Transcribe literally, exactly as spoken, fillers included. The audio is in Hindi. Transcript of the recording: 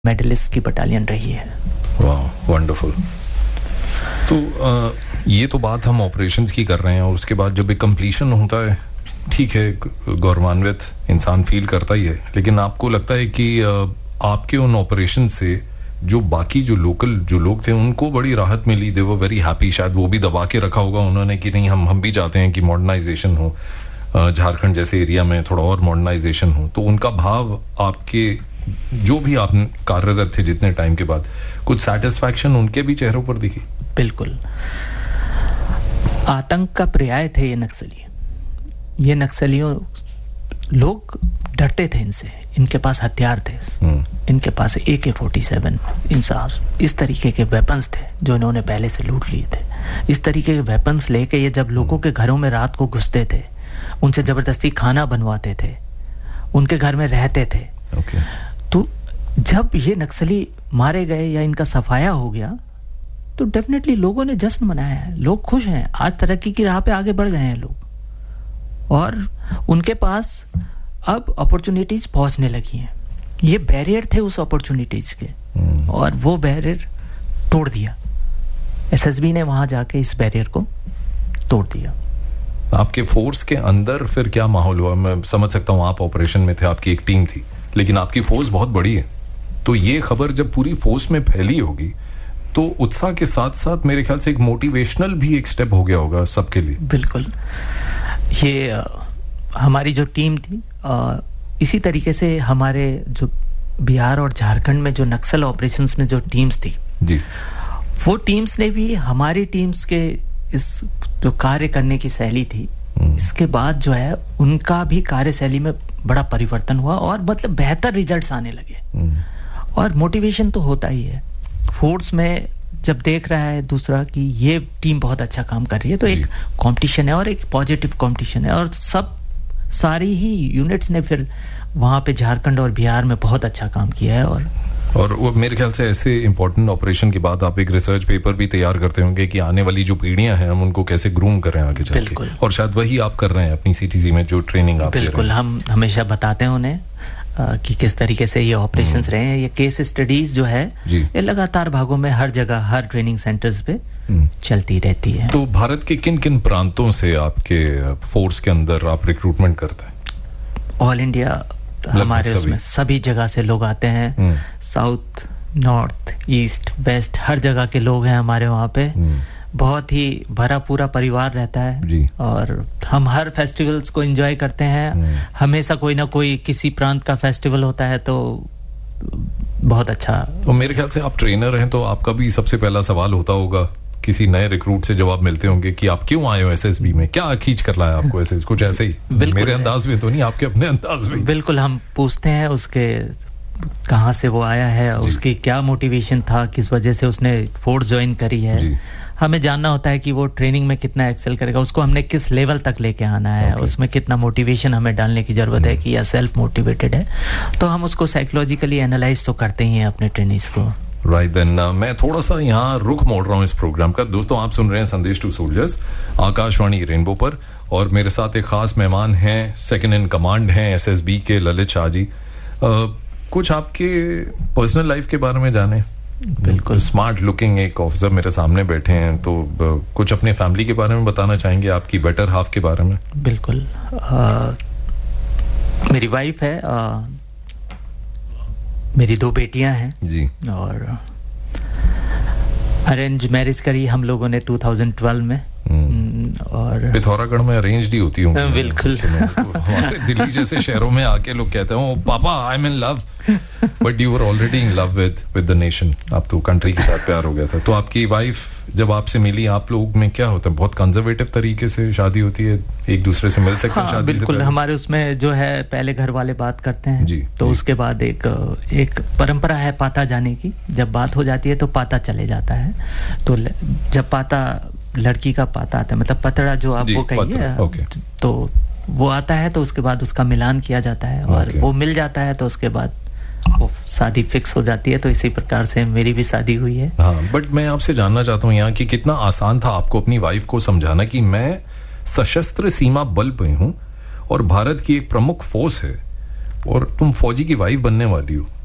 मेडलिस्ट की बटालियन रही है। वाह, वंडरफुल। तो आ, ये तो बात हम ऑपरेशंस की कर रहे हैं और उसके बाद जब एक कंप्लीशन होता है, ठीक है, गौरवान्वित इंसान फील करता ही है, लेकिन आपको लगता है कि आ, आपके उन ऑपरेशन से जो बाकी जो लोकल जो लोग थे उनको बड़ी राहत मिली, दे वर वेरी हैप्पी, शायद वो भी दबा के रखा होगा उन्होंने कि नहीं हम हम भी चाहते हैं कि मॉडर्नाइजेशन हो, झारखंड जैसे एरिया में थोड़ा और मॉडर्नाइजेशन हो, तो उनका भाव आपके जो भी आप कार्यरत थे जितने टाइम के बाद, कुछ सेटिस्फैक्शन उनके भी चेहरों पर दिखी? बिल्कुल। आतंक का पर्याय थे ये नक्सली। ये नक्सलियों, लोग डरते थे इनसे, इनके पास हथियार थे, इनके पास ए के फोर्टी सेवन, इंसास इस तरीके के वेपन्स थे जो इन्होंने पहले से लूट लिए थे। इस तरीके के वेपन्स लेके ये जब लोगों के घरों में रात को घुसते थे, उनसे जबरदस्ती खाना बनवाते थे, उनके घर में रहते थे। okay. तो जब ये नक्सली मारे गए या इनका सफाया हो गया तो डेफिनेटली लोगों ने जश्न मनाया है, लोग खुश हैं, आज तरक्की की राह पे आगे बढ़ गए हैं लोग और उनके पास अब अपॉर्चुनिटीज पहुंचने लगी हैं। ये बैरियर थे उस अपॉर्चुनिटीज के hmm. और वो बैरियर तोड़ दिया। एसएसबी ने वहां जाके इस बैरियर को तोड़ दिया। आपके फोर्स के अंदर फिर क्या माहौल हुआ? मैं समझ सकता हूँ आप ऑपरेशन में थे, आपकी एक टीम थी, लेकिन आपकी फोर्स बहुत बड़ी है, तो ये खबर जब पूरी फोर्स में फैली होगी तो उत्साह के साथ साथ मेरे ख्याल से एक मोटिवेशनल भी एक स्टेप हो गया होगा सबके लिए। बिल्कुल। ये आ, हमारी जो टीम थी, आ, इसी तरीके से हमारे जो बिहार और झारखंड में जो नक्सल ऑपरेशंस में जो टीम्स थी जी, वो टीम्स ने भी हमारी टीम्स के इस जो कार्य करने की शैली थी, इसके बाद जो है उनका भी कार्यशैली में बड़ा परिवर्तन हुआ और मतलब बेहतर रिजल्ट्स आने लगे। और मोटिवेशन तो होता ही है फोर्स में, जब देख रहा है दूसरा कि ये टीम बहुत अच्छा काम कर रही है तो एक कंपटीशन है और एक पॉजिटिव कंपटीशन है और सब सारी ही यूनिट्स ने फिर वहाँ पे झारखंड और बिहार में बहुत अच्छा काम किया है। और और वो मेरे ख्याल से ऐसे इंपॉर्टेंट ऑपरेशन के बाद आप एक रिसर्च पेपर भी तैयार करते होंगे कि आने वाली जो पीढ़ियां हैं हम उनको कैसे ग्रूम करें आगे चलके, और शायद वही आप कर रहे हैं अपनी सीटीसी में जो ट्रेनिंग आप बिल्कुल दे रहे हैं। हम हमेशा बताते हैं उन्हें आ, कि किस तरीके से ये ऑपरेशंस रहे हैं। ये केस स्टडीज जो है ये लगातार भागों में हर जगह हर ट्रेनिंग सेंटर्स पे चलती रहती है। तो भारत के किन किन प्रांतों से आपके फोर्स के अंदर आप रिक्रूटमेंट करते हैं? ऑल इंडिया हमारे उसमें सभी जगह से लोग आते हैं, साउथ, नॉर्थ, ईस्ट, वेस्ट, हर जगह के लोग हैं हमारे वहाँ पे। बहुत ही भरा पूरा परिवार रहता है जी। और हम हर फेस्टिवल्स को एंजॉय करते हैं। हमेशा कोई ना कोई किसी प्रांत का फेस्टिवल होता है तो बहुत अच्छा। तो मेरे ख्याल से आप ट्रेनर हैं तो आपका भी सबसे पहला सवाल होता होगा किसी नए रिक्रूट से जब आप मिलते होंगे कि आप क्यों आए हो एसएसबी में, क्या खींच कर लाया आपको एसएस, कुछ ऐसे ही? मेरे अंदाज में तो नहीं, आपके अपने अंदाज में। बिल्कुल, हम पूछते हैं उसके कहाँ से वो आया है, उसकी क्या मोटिवेशन था, किस वजह से उसने फोर्स ज्वाइन करी है। हमें जानना होता है कि वो ट्रेनिंग में कितना एक्सेल करेगा, उसको हमने किस लेवल तक लेके आना है, okay. उसमें कितना मोटिवेशन हमें डालने की जरूरत है कि या सेल्फ मोटिवेटेड है, तो हम उसको साइकोलॉजिकली एनालाइज तो करते ही हैं अपने ट्रेनिंग्स को। राइट देन, मैं थोड़ा सा यहाँ रुख मोड़ रहा हूँ इस प्रोग्राम का। दोस्तों, आप सुन रहे हैं संदेश टू सोल्जर्स आकाशवाणी रेनबो पर, और मेरे साथ एक खास मेहमान हैं, सेकंड इन कमांड हैं एसएसबी के ललित शाह जी। कुछ आपके पर्सनल लाइफ के बारे में जाने। बिल्कुल। स्मार्ट लुकिंग एक ऑफिसर मेरे सामने बैठे हैं, तो कुछ अपने फैमिली के बारे में बताना चाहेंगे, आपकी बेटर हाफ के बारे में? बिल्कुल। आ, मेरी वाइफ है, आ, मेरी दो बेटियां हैं जी, और अरेंज मैरिज करी हम लोगों ने टू थाउजेंड ट्वेल्व में, और पिथौरागढ़ में अरेंज्ड ही होती हूँ। बिल्कुल। हमारे दिल्ली जैसे शहरों में आके लोग कहते हैं पापा I am in love, but you were already in love with with the nation. आप तो कंट्री के साथ प्यार हो गया था। तो आपकी वाइफ जब आपसे मिली, आप लोग में क्या होता है, बहुत कंजर्वेटिव तरीके से शादी होती है, एक दूसरे से मिल सकते हैं? हाँ, शादी बिल्कुल। हमारे उसमें जो है पहले घर वाले बात करते हैं जी, तो जी. उसके बाद एक एक परंपरा है पाता जाने की। जब बात हो जाती है तो पाता चले जाता है। तो जब पाता लड़की का पाता आता है, मतलब पतड़ा जो आप वो कहिए, तो वो आता है तो उसके बाद उसका मिलान किया जाता है और वो मिल जाता है तो उसके बाद वो शादी फिक्स हो जाती है। तो इसी प्रकार से मेरी भी शादी हुई है। हाँ, बट मैं आपसे जानना चाहता हूँ यहाँ कि कितना आसान था आपको अपनी वाइफ को समझाना कि मैं सशस्त्र सीमा बल पे हूँ और भारत की एक प्रमुख फोर्स है और तुम फौजी की वाइफ बनने वाली हो।